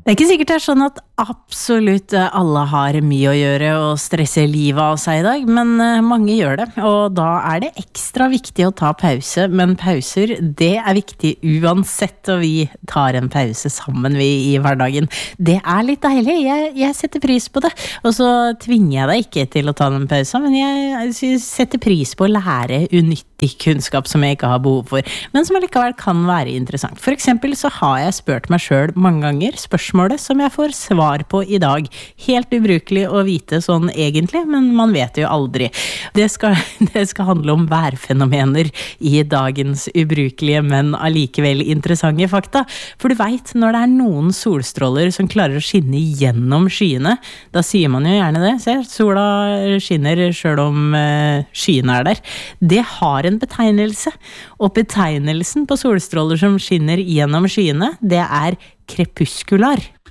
Det ikke sikkert det sånn at absolutt alle har mye å gjøre og stresser livet av seg I dag, men mange gjør det, og da det ekstra viktig å ta pause, men pauser, det viktig uansett, og vi tar en pause sammen I hverdagen. Det litt deilig, jeg setter pris på det, og så tvinger jeg deg ikke til å ta den pausen, men jeg setter pris på å lære unyttig kunnskap som jeg ikke har behov for, men som allikevel kan være interessant. For eksempel så har jeg spurt meg selv mange ganger spørsmålet som jeg får svar på I dag. Helt ubrukelig å vite sånn egentlig, men man vet jo aldri. Det skal handle om værfenomener I dagens ubrukelige, men allikevel interessante fakta. For du vet, når det noen solstråler som klarer å skinne gjennom skyene, da sier man jo gjerne det. Se, sola skinner selv om skyene der. Det har en betegnelse, og betegnelsen på solstråler som skinner gjennom skyene, det krepuskular.